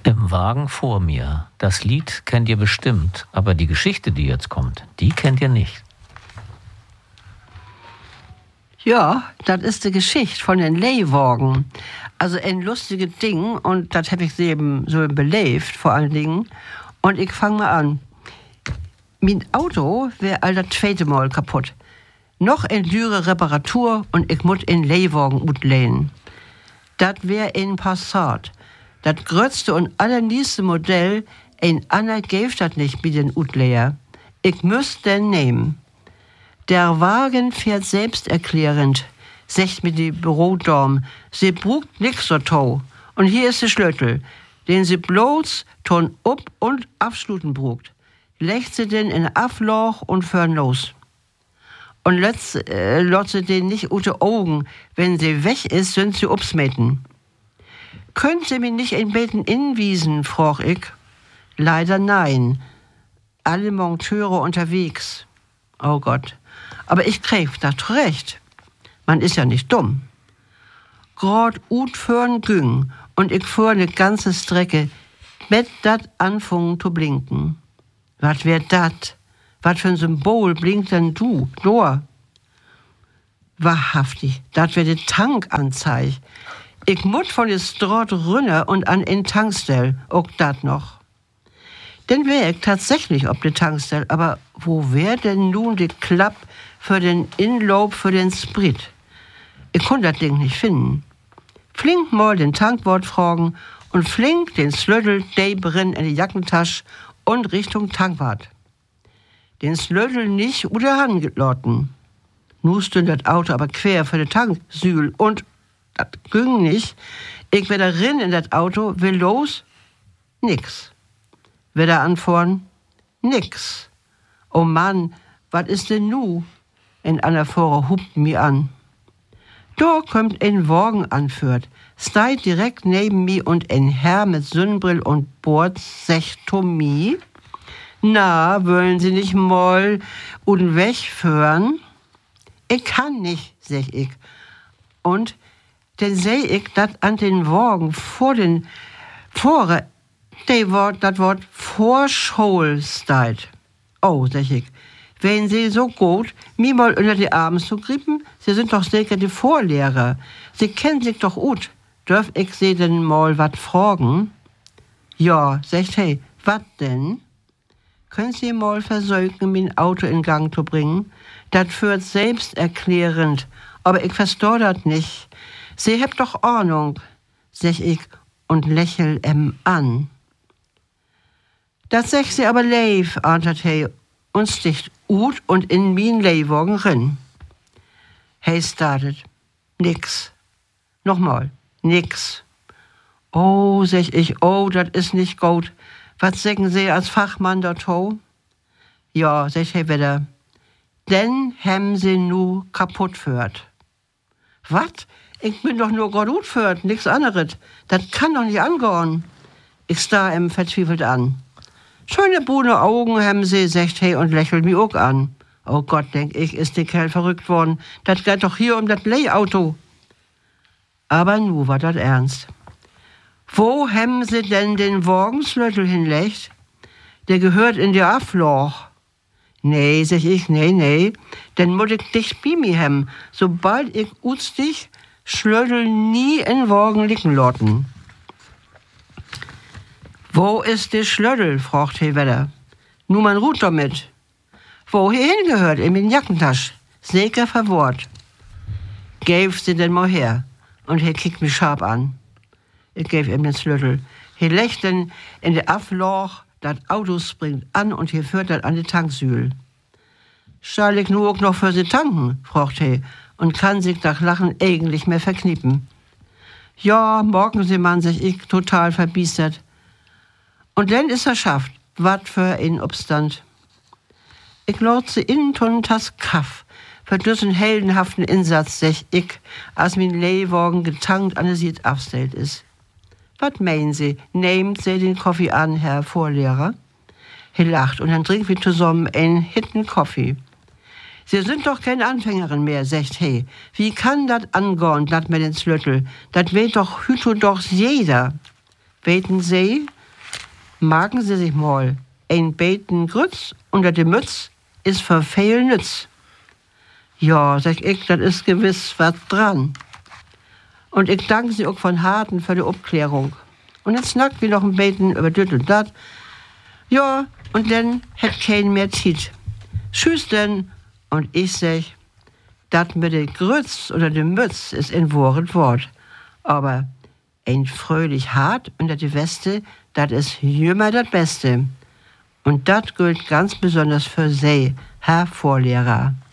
Im Wagen vor mir. Das Lied kennt ihr bestimmt, aber die Geschichte, die jetzt kommt, die kennt ihr nicht. Ja, das ist die Geschichte von den Leihwagen. Also ein lustiges Ding und das habe ich eben so belebt, vor allen Dingen. Und ich fange mal an. Mein Auto wäre all das zweite Mal kaputt. Noch eine dürre Reparatur und ich muss in Leihwagen utlehnen. Das wäre ein Passat. Das größte und allernächste Modell, ein Anna gäf das nicht mit den Utleer. Ich müsste den nehmen. Der Wagen fährt selbsterklärend, sagt mir die Bürodame. Sie brugt nix so tau. Und hier ist der Schlüssel, den sie bloß ton up und abschluten brugt. Legt sie den in ein Affloch und fahren los. Und lässt sie den nicht ute Augen. Wenn sie weg ist, sind sie upsmeten. Könnt Sie mir nicht ein Beten inwiesen, frag ich. Leider nein. Alle Monteure unterwegs. Oh Gott. Aber ich krieg das recht. Man ist ja nicht dumm. Grad ut für'n Güng und ich fuhr ne ganze Strecke, mit dat anfangen zu blinken. Was wär dat? Was für ein Symbol blinkt denn du, Dor? Wahrhaftig, dat wär de Tankanzeig. Ich mut von der Straße runter und an in Tankstell, auch dat noch. Denn wär ich tatsächlich ob de Tankstell, aber wo wär denn nun die Klapp für den Inlob für den Sprit? Ich konnte das Ding nicht finden. Flink mal den Tankwart fragen und flink den Slödel drin in die Jackentasche und Richtung Tankwart. Den Slödel nicht oder handgelotten. Nu stünd das Auto aber quer für den Tanksühl und das ging nicht. Ich wär da rin in das Auto, will los, nix. Wer da anfahren, nix. Oh Mann, was ist denn nu? Ein anderer Fahrer hupt mir an. Da kommt ein Wagen anführt, steigt direkt neben mir und ein Herr mit Sonnenbrill und Bord sagt zu mir, na, wollen Sie nicht mal und wegführen? Ich kann nicht, sag ich. Und dann seh ich, dat an den Wagen vor den Vore, das Wort Vorschul steht. Oh, sag ich, wenn Sie so gut, mir mal unter die Arme zu grippen, Sie sind doch sicher die Vorlehrer. Sie kennen sich doch gut. Dürf ich Sie denn mal wat fragen? Ja, sagt hey, wat denn? Können Sie mal versuchen, mein Auto in Gang zu bringen? Das führt selbsterklärend, aber ich versteh das nicht. Sie habt doch Ahnung, sag ich und lächel an. Das sag sie aber leif, antwortet hey, und sticht ut und in min Leihwagen rin. Hey startet, nix. Nochmal, nix. Oh, sag ich, oh, das ist nicht gut. Was sagen Sie als Fachmann dort ho? Ja, sag ich wieder. Denn haben Sie nu kaputt führt. Wat? Ich bin doch nur gut führt, nix anderes. Das kann doch nicht angehen. Ich starr ihm verzweifelt an. Schöne brune Augen haben Sie, sagt hey und lächelt mich auch an. Oh Gott, denk ich, ist der Kerl verrückt worden. Das geht doch hier um das Leihauto. Aber nu war das ernst. Wo haben Sie denn den Wagenslöttel hinlegt? Der gehört in der Affloch. Nee, sag ich, nee, denn muss ich dich bei mir haben. Sobald ich dich Schlöttel nie in Wagen liegen lotten. Wo ist der Schlöttel? fragt he wieder. Nu man ruht damit. Wo he hingehört, in min Jackentasche. Sicher verwort. Gäf sie denn mal her. Und he kickt mich scharf an. Ich gäf ihm den Schlüssel. He legt den in der Affloch, das Auto springt an und he führt das an die Tanksühl. Soll ich nur auch noch für sie tanken? fragt he und kann sich nach Lachen eigentlich mehr verkniepen. Ja, morgen sie man sich ich total verbiestert. Und dann ist er schafft, wat für ein Obstand. Ich lotse innen tonnen Tass Kaff, für diesen heldenhaften Insatz, sech ich, als mein Leihwagen getankt an der Sied abstellt ist. Was meinen Sie? Nehmt Sie den Kaffee an, Herr Vorlehrer? Er lacht und dann trinken wir zusammen einen hitten Kaffee. Sie sind doch keine Anfängerin mehr, sagt he. Wie kann das angehen, dat mit den Slöttel? Dat weet doch hüto doch jeder. Weten Sie, magen Sie sich mal, ein Beten Grütz unter de Mütz ist für viel nütz. Ja, sag ich, das ist gewiss was dran. Und ich danke Sie auch von Harten für die Aufklärung. Und jetzt snackt wir noch ein Beten über dit und dat. Ja, und dann hätt kein mehr Zeit. Tschüss denn. Und ich sag, dat mit de Grütz oder de Mütz ist ein wahres Wort. Aber ein fröhlich hart unter die Weste, dat ist jümmer das Beste. Und dat gilt ganz besonders für Sie, Herr Vorlehrer.